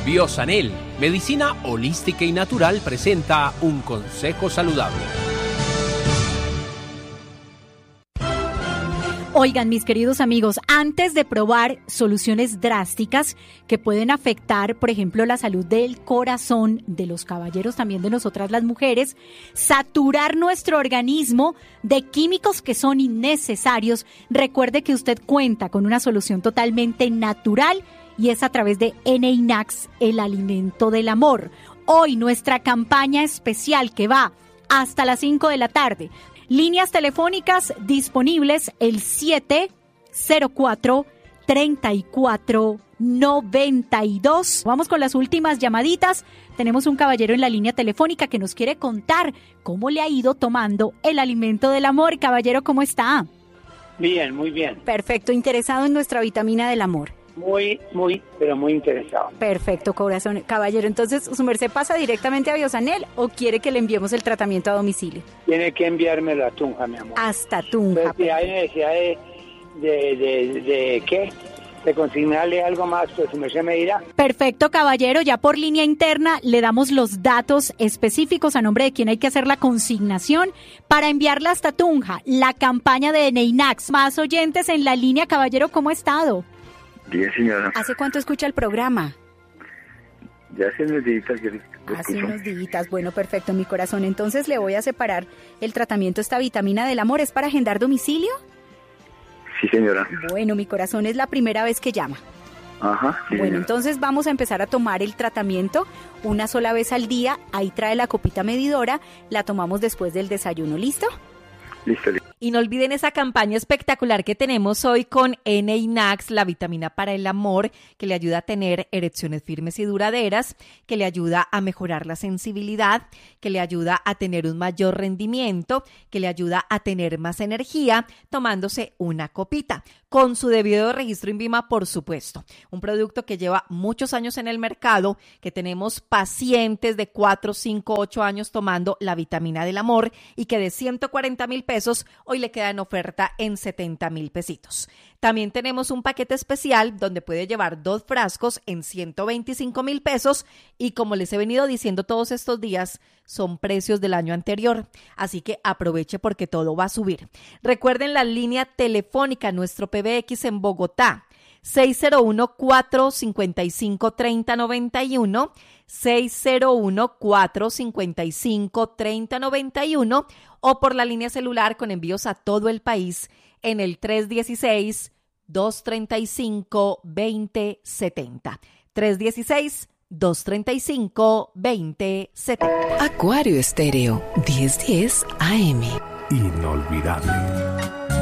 Biosanel, medicina holística y natural, presenta un consejo saludable. Oigan, mis queridos amigos, antes de probar soluciones drásticas que pueden afectar, por ejemplo, la salud del corazón de los caballeros, también de nosotras las mujeres, saturar nuestro organismo de químicos que son innecesarios, recuerde que usted cuenta con una solución totalmente natural y es a través de Eneinax, el alimento del amor. Hoy nuestra campaña especial que va hasta las 5 de la tarde. Líneas telefónicas disponibles el 704-3492. Vamos con las últimas llamaditas. Tenemos un caballero en la línea telefónica que nos quiere contar cómo le ha ido tomando el alimento del amor. Caballero, ¿cómo está? Bien, muy bien. Perfecto, interesado en nuestra vitamina del amor. Muy, pero muy interesado. Perfecto, corazón. Caballero, entonces, ¿su merced pasa directamente a Biosanel o quiere que le enviemos el tratamiento a domicilio? Tiene que enviármelo a Tunja, mi amor. Hasta Tunja. Pues, si hay necesidad de ¿qué? De consignarle algo más, pues su merced me dirá. Perfecto, caballero. Ya por línea interna le damos los datos específicos a nombre de quien hay que hacer la consignación para enviarla hasta Tunja. La campaña de Eneinax. Más oyentes en la línea, caballero, ¿cómo ha estado? Bien, señora. ¿Hace cuánto escucha el programa? Ya hace unos días que lo Hace escucho. unos días. Bueno, perfecto, mi corazón. Entonces le voy a separar el tratamiento, esta vitamina del amor. ¿Es para agendar domicilio? Sí, señora. Bueno, mi corazón, es la primera vez que llama. Ajá, sí, Bueno, señora. entonces vamos a empezar a tomar el tratamiento una sola vez al día. Ahí trae la copita medidora. La tomamos después del desayuno. ¿Listo? Listo, listo. Y no olviden esa campaña espectacular que tenemos hoy con Eneinax, la vitamina para el amor, que le ayuda a tener erecciones firmes y duraderas, que le ayuda a mejorar la sensibilidad, que le ayuda a tener un mayor rendimiento, que le ayuda a tener más energía, tomándose una copita, con su debido registro INVIMA, por supuesto. Un producto que lleva muchos años en el mercado, que tenemos pacientes de 4, 5, 8 años tomando la vitamina del amor y que de 140,000 pesos hoy le queda en oferta en 70,000 pesitos. También tenemos un paquete especial donde puede llevar 2 frascos en 125,000 pesos y como les he venido diciendo todos estos días, son precios del año anterior. Así que aproveche porque todo va a subir. Recuerden la línea telefónica, nuestro PBX en Bogotá, 601-455-3091, 601-455-3091 o por la línea celular con envíos a todo el país en el 316-235-2070. 316-235-2070. Acuario Estéreo, 1010 AM. Inolvidable.